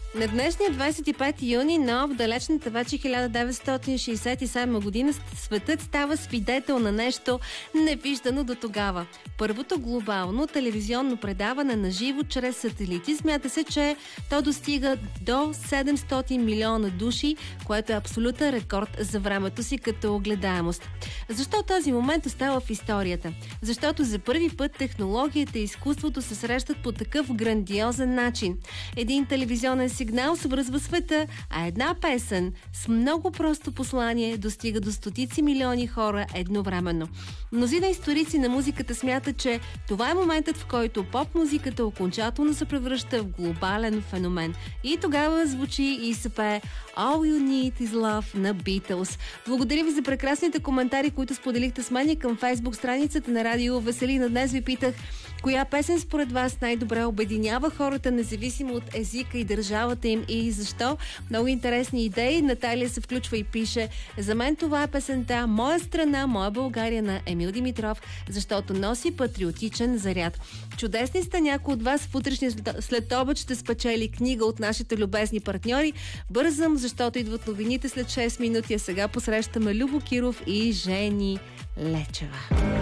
На днешния 25 юни, но в далечната вече 1967 година, светът става свидетел на нещо невиждано до тогава. Първото глобално телевизионно предаване на живо чрез сателити. Смята се, че то достига до 700 милиона души, което е абсолютен рекорд за времето си като гледаемост. Защо този момент остава в историята? Защото за първи път технологията и изкуството се срещат по такъв грандиозен начин. Един телевизионен сигнал свързва света, а една песен с много просто послание достига до стотици милиони хора едновременно. Мнозина историци на музиката смятат, че това е моментът, в който поп-музиката окончателно се превръща в глобален феномен. И тогава звучи и се пее All You Need Is Love на Beatles. Благодаря ви за прекрасните коментари, които споделихте с мен към Фейсбук страницата на Радио Веселина. Днес ви питах, коя песен според вас най-добре обединява хората, независимо от езика и държавата им, и защо? Много интересни идеи. Наталия се включва и пише: за мен това е песента "Моя страна, моя България" на Емил Димитров, защото носи патриотичен заряд. Чудесни сте. Някой от вас в утрешния следобед ще спечели книга от нашите любезни партньори. Бързам, защото идват новините след 6 минути, а сега посрещаме Любо Киров и Жени Лечева.